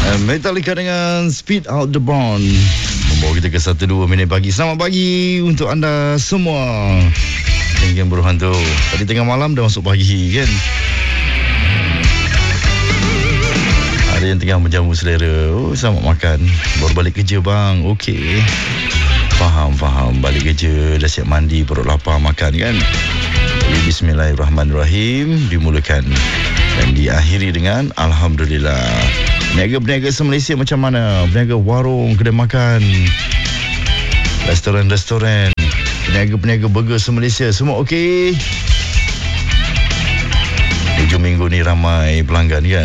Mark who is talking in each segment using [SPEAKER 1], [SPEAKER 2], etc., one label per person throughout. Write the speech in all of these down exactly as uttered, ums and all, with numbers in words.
[SPEAKER 1] Metallica dengan Speed Out the Bond membawa kita ke satu dua minit pagi. Selamat pagi untuk anda semua. Geng-geng berhantu. Tadi tengah malam dah masuk pagi kan. Ada yang tengah menjamu selera. Oh, selamat makan. Baru balik kerja bang. Okey. Faham, faham. Balik kerja dah siap mandi, perut lapar, makan kan. Jadi bismillahirrahmanirrahim dimulakan dan diakhiri dengan alhamdulillah. Peniaga-peniaga se-Malaysia macam mana? Peniaga warung, kedai makan, restoran-restoran, peniaga-peniaga burger se-Malaysia, semua okey? Hujung minggu ni ramai pelanggan kan?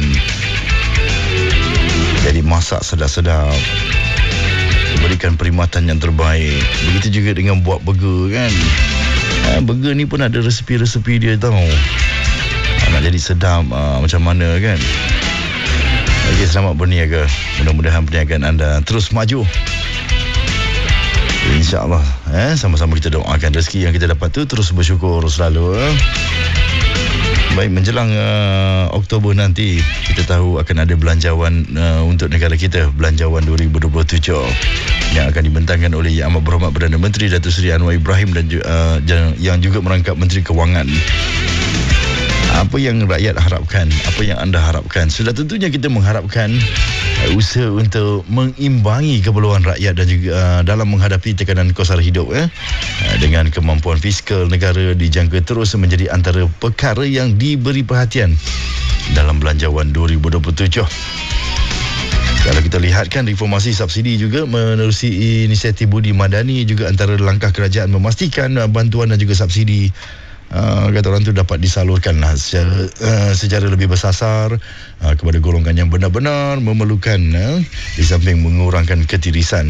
[SPEAKER 1] Jadi masak sedap-sedap, berikan perkhidmatan yang terbaik. Begitu juga dengan buat burger kan? Ha, burger ni pun ada resepi-resepi dia tau. Ha, nak jadi sedap ha, macam mana kan? Okey, selamat berniaga. Mudah-mudahan perniagaan anda terus maju. InsyaAllah eh, sama-sama kita doakan rezeki yang kita dapat tu terus bersyukur selalu eh. Baik, menjelang uh, Oktober nanti, kita tahu akan ada belanjawan uh, untuk negara kita, Belanjawan dua ribu dua puluh tujuh yang akan dibentangkan oleh Yang Amat Berhormat Perdana Menteri Datuk Seri Anwar Ibrahim dan uh, yang juga merangkap Menteri Kewangan. Apa yang rakyat harapkan, apa yang anda harapkan? Sudah tentunya kita mengharapkan uh, usaha untuk mengimbangi keperluan rakyat dan juga uh, dalam menghadapi tekanan kos harga hidup eh. uh, dengan kemampuan fiskal negara dijangka terus menjadi antara perkara yang diberi perhatian dalam Belanjawan dua ribu dua puluh tujuh. Kalau kita lihatkan reformasi subsidi juga menerusi inisiatif Budi Madani, juga antara langkah kerajaan memastikan uh, bantuan dan juga subsidi Uh, kata orang tu dapat disalurkan lah secara, uh, secara lebih bersasar uh, kepada golongan yang benar-benar memerlukan uh, di samping mengurangkan ketirisan.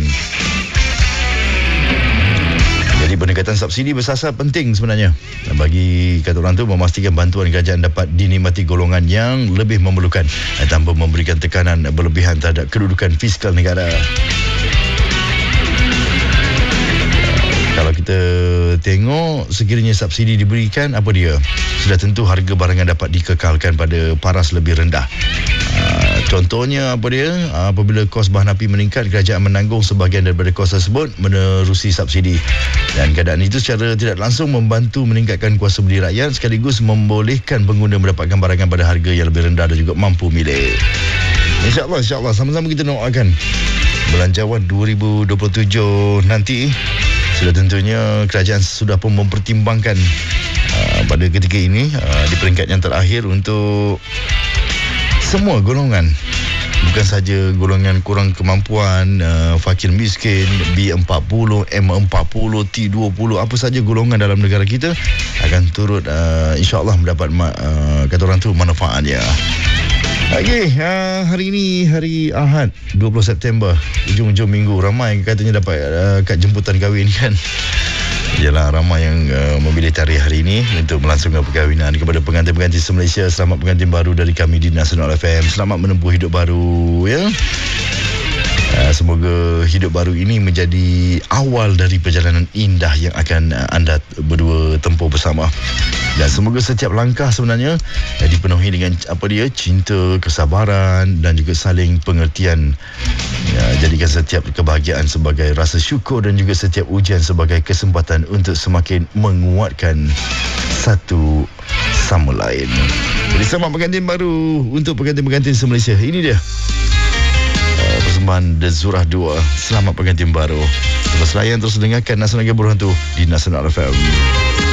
[SPEAKER 1] Jadi pendekatan subsidi bersasar penting sebenarnya bagi kata orang tu memastikan bantuan kerajaan dapat dinikmati golongan yang lebih memerlukan uh, tanpa memberikan tekanan berlebihan terhadap kedudukan fiskal negara. Kalau kita tengok sekiranya subsidi diberikan, apa dia? Sudah tentu harga barangan dapat dikekalkan pada paras lebih rendah. Uh, contohnya apa dia? Uh, apabila kos bahan api meningkat, kerajaan menanggung sebahagian daripada kos tersebut menerusi subsidi. Dan keadaan itu secara tidak langsung membantu meningkatkan kuasa beli rakyat sekaligus membolehkan pengguna mendapatkan barangan pada harga yang lebih rendah dan juga mampu milik. InsyaAllah, insyaAllah sama-sama kita doakan Belanjawan dua ribu dua puluh tujuh nanti. Sudah tentunya kerajaan sudah pun mempertimbangkan uh, pada ketika ini uh, di peringkat yang terakhir untuk semua golongan, bukan saja golongan kurang kemampuan, uh, fakir miskin, B empat puluh, M empat puluh, T dua puluh, apa saja golongan dalam negara kita akan turut uh, insyaAllah mendapat uh, kata orang tu manfaatnya. Okey, uh, hari ini hari Ahad dua puluh September, hujung-hujung minggu, ramai katanya dapat uh, kad jemputan kahwin kan. Yalah, ramai yang uh, memilih tarikh hari ini untuk melangsungkan perkahwinan. Kepada pengantin-pengantin se-Malaysia, selamat pengantin baru dari kami di Nasional F M. Selamat menempuh hidup baru ya. Uh, semoga hidup baru ini menjadi awal dari perjalanan indah yang akan uh, anda berdua tempuh bersama. Dan semoga setiap langkah sebenarnya uh, dipenuhi dengan apa dia, cinta, kesabaran dan juga saling pengertian. Uh, jadikan setiap kebahagiaan sebagai rasa syukur dan juga setiap ujian sebagai kesempatan untuk semakin menguatkan satu sama lain. Jadi selamat pengantin baru untuk pengantin-pengantin se-Malaysia. Ini dia persembahan The Zurah dua. Selamat pengantin baru. Terus layan, terus dengarkan Nasional Berhantu di Nasional F M.